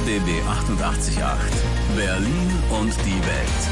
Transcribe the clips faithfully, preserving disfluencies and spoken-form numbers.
B B achtundachtzig Komma acht. Berlin und die Welt.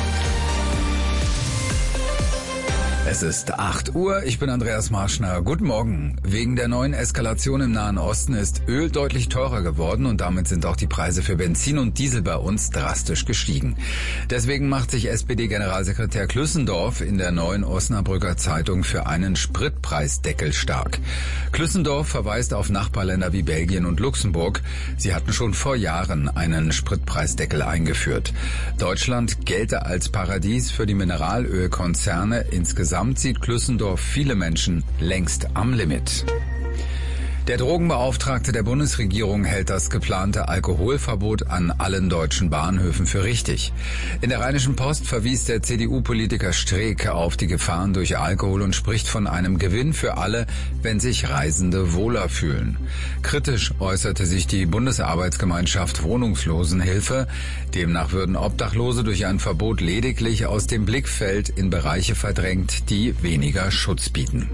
Es ist acht Uhr, ich bin Andreas Marschner. Guten Morgen. Wegen der neuen Eskalation im Nahen Osten ist Öl deutlich teurer geworden und damit sind auch die Preise für Benzin und Diesel bei uns drastisch gestiegen. Deswegen macht sich S P D-Generalsekretär Klüssendorf in der neuen Osnabrücker Zeitung für einen Spritpreisdeckel stark. Klüssendorf verweist auf Nachbarländer wie Belgien und Luxemburg. Sie hatten schon vor Jahren einen Spritpreisdeckel eingeführt. Deutschland gelte als Paradies für die Mineralölkonzerne. Insgesamt sieht Klüssendorf viele Menschen längst am Limit. Der Drogenbeauftragte der Bundesregierung hält das geplante Alkoholverbot an allen deutschen Bahnhöfen für richtig. In der Rheinischen Post verwies der C D U-Politiker Streeck auf die Gefahren durch Alkohol und spricht von einem Gewinn für alle, wenn sich Reisende wohler fühlen. Kritisch äußerte sich die Bundesarbeitsgemeinschaft Wohnungslosenhilfe. Demnach würden Obdachlose durch ein Verbot lediglich aus dem Blickfeld in Bereiche verdrängt, die weniger Schutz bieten.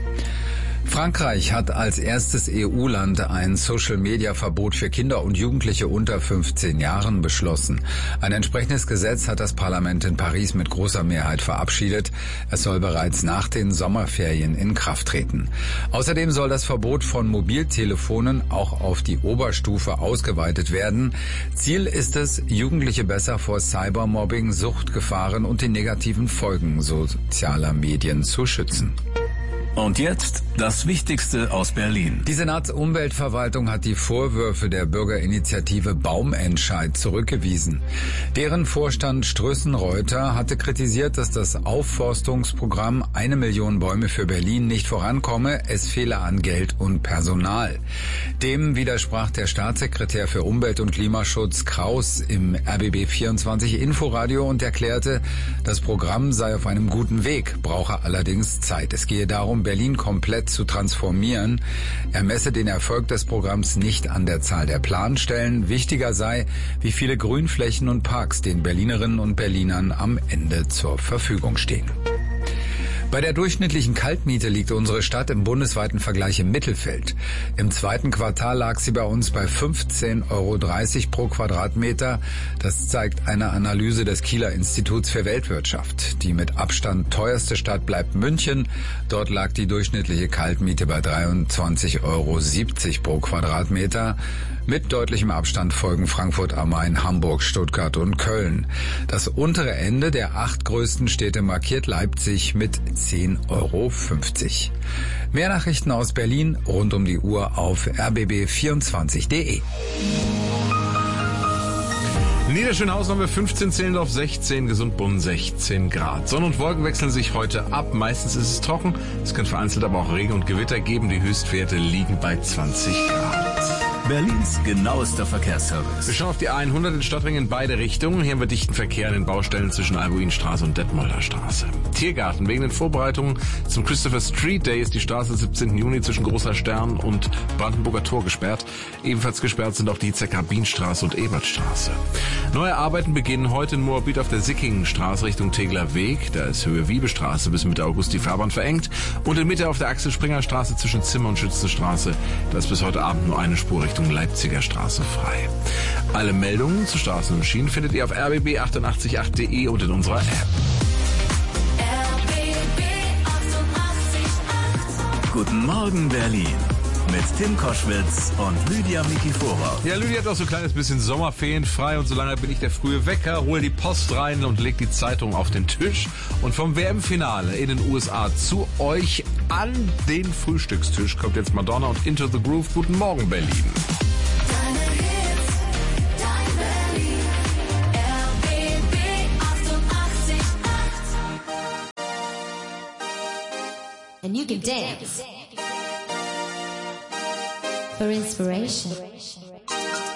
Frankreich hat als erstes E U-Land ein Social-Media-Verbot für Kinder und Jugendliche unter fünfzehn Jahren beschlossen. Ein entsprechendes Gesetz hat das Parlament in Paris mit großer Mehrheit verabschiedet. Es soll bereits nach den Sommerferien in Kraft treten. Außerdem soll das Verbot von Mobiltelefonen auch auf die Oberstufe ausgeweitet werden. Ziel ist es, Jugendliche besser vor Cybermobbing, Suchtgefahren und den negativen Folgen sozialer Medien zu schützen. Und jetzt das Wichtigste aus Berlin. Die Senatsumweltverwaltung hat die Vorwürfe der Bürgerinitiative Baumentscheid zurückgewiesen. Deren Vorstand Strössen-Reuter hatte kritisiert, dass das Aufforstungsprogramm Eine Million Bäume für Berlin nicht vorankomme, es fehle an Geld und Personal. Dem widersprach der Staatssekretär für Umwelt und Klimaschutz Kraus im R B B vierundzwanzig Inforadio und erklärte, das Programm sei auf einem guten Weg, brauche allerdings Zeit. Es gehe darum, Berlin komplett zu transformieren. Er messe den Erfolg des Programms nicht an der Zahl der Planstellen. Wichtiger sei, wie viele Grünflächen und Parks den Berlinerinnen und Berlinern am Ende zur Verfügung stehen. Bei der durchschnittlichen Kaltmiete liegt unsere Stadt im bundesweiten Vergleich im Mittelfeld. Im zweiten Quartal lag sie bei uns bei fünfzehn Euro dreißig pro Quadratmeter. Das zeigt eine Analyse des Kieler Instituts für Weltwirtschaft. Die mit Abstand teuerste Stadt bleibt München. Dort lag die durchschnittliche Kaltmiete bei dreiundzwanzig Euro siebzig pro Quadratmeter. Mit deutlichem Abstand folgen Frankfurt am Main, Hamburg, Stuttgart und Köln. Das untere Ende der acht größten Städte markiert Leipzig mit zehn Euro fünfzig. Mehr Nachrichten aus Berlin rund um die Uhr auf r b b vierundzwanzig punkt d e. Niederschönhausen haben wir fünfzehn, Zehlendorf sechzehn, Gesundbrunnen sechzehn Grad. Sonne und Wolken wechseln sich heute ab. Meistens ist es trocken. Es kann vereinzelt aber auch Regen und Gewitter geben. Die Höchstwerte liegen bei zwanzig Grad. Berlins genauester Verkehrsservice. Wir schauen auf die hundert in Stadtringen in beide Richtungen. Hier haben wir dichten Verkehr an den Baustellen zwischen Albuinstraße und Detmolder Straße. Tiergarten. Wegen den Vorbereitungen zum Christopher Street Day ist die Straße siebzehnten Juni zwischen Großer Stern und Brandenburger Tor gesperrt. Ebenfalls gesperrt sind auch die Zerkabinstraße und Ebertstraße. Neue Arbeiten beginnen heute in Moabit auf der Sickingenstraße Richtung Tegler Weg. Da ist Höhe Wiebestraße bis Mitte August die Fahrbahn verengt. Und in Mitte auf der Axel Springer Straße zwischen Zimmer und Schützenstraße. Da ist bis heute Abend nur eine Spur Richtung Leipziger Straße frei. Alle Meldungen zu Straßen und Schienen findet ihr auf r b b achtundachtzig punkt acht punkt d e und in unserer App. R B B achtundachtzig Komma acht. Guten Morgen Berlin. Mit Tim Koschwitz und Lydia Mikifora. Ja, Lydia hat auch so ein kleines bisschen Sommerferien frei und solange bin ich der frühe Wecker, hole die Post rein und leg die Zeitung auf den Tisch. Und vom W M-Finale in den U S A zu euch an den Frühstückstisch kommt jetzt Madonna und Into the Groove. Guten Morgen, Berlin. Deine Hits, dein Berlin, R B B achtundachtzig Komma acht. And you can dance for inspiration.